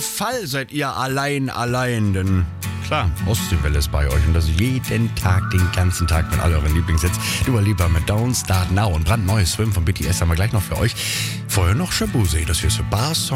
Fall seid ihr allein, denn klar, Ostseewelle ist bei euch und das jeden Tag, den ganzen Tag mit all euren Lieblingshits. Dua Lipa mit Don't Start Now und brandneues Swim von BTS haben wir gleich noch für euch. Vorher noch Shaboozey, das hier ist für Bar Song.